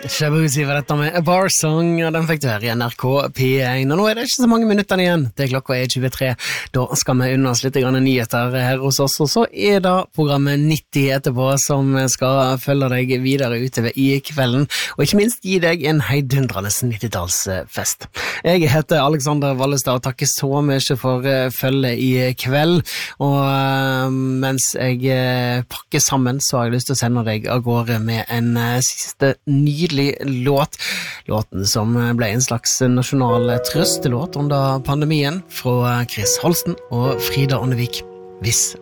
Shabuzi var dette med A Bar Song, og den fikk du her i NRK P1. Og nå det ikke så mange minutter igjen til klokka 23. Da skal vi unna oss litt grann nyheter her hos oss, og så det programmet 90 etterpå som skal følge deg videre utover i kvelden, og ikke minst gi deg en heidundrende 90-tallsfest. Jeg heter Alexander Wallestad, og takker så mye for følget i kveld, og mens jeg pakker sammen, så har jeg lyst til å sende deg av gårde med en siste nydelig låt. Låten som ble en slags nasjonal trøstelåt under pandemien fra Chris Holsten og Frida Åndevik. Hvis